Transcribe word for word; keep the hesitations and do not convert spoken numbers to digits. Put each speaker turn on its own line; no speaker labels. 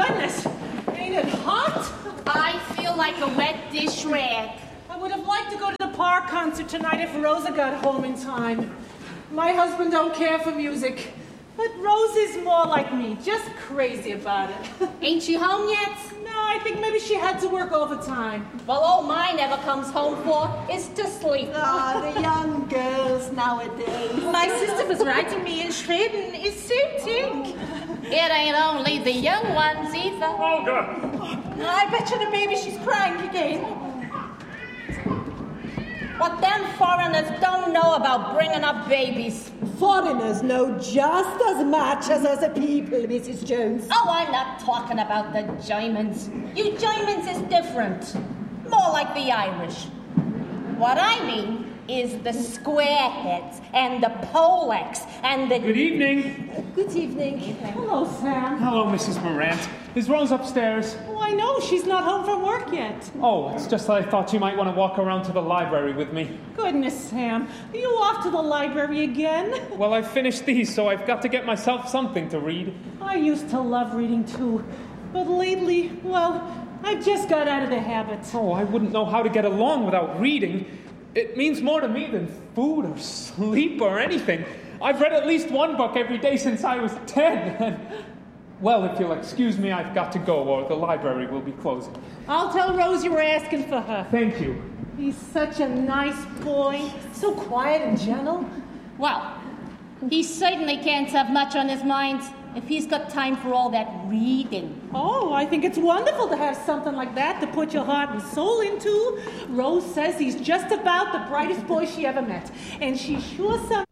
goodness. Ain't it hot?
I feel like a wet dish rag.
I would have liked to go to the park concert tonight if Rosa got home in time. My husband don't care for music, but Rose is more like me, just crazy about it.
Ain't she home yet?
No, I think maybe she had to work overtime.
Well, all mine ever comes home for is to sleep.
Ah, the young girls nowadays.
My sister was writing me in Sweden. It's suiting.
It ain't only the young ones either.
Olga!
I bet you the baby she's crying again.
What them foreigners don't know about bringing up babies.
Foreigners know just as much as us people, Missus Jones.
Oh, I'm not talking about the Germans. You Germans is different. More like the Irish. What I mean is the squareheads and the Polacks and the...
Good evening.
Good evening.
Hello, Sam.
Hello, Missus Morant. Is Rose upstairs?
Oh, I know. She's not home from work yet.
Oh, it's just that I thought you might want to walk around to the library with me.
Goodness, Sam. Are you off to the library again?
Well, I've finished these, so I've got to get myself something to read.
I used to love reading, too. But lately, well, I've just got out of the habit.
Oh, I wouldn't know how to get along without reading. It means more to me than food or sleep or anything. I've read at least one book every day since I was ten. And, well, if you'll excuse me, I've got to go or the library will be closing.
I'll tell Rose you were asking for her.
Thank you.
He's such a nice boy. So quiet and gentle.
Well, he certainly can't have much on his mind if he's got time for all that reading.
Oh, I think it's wonderful to have something like that to put your heart and soul into. Rose says he's just about the brightest boy she ever met. And she sure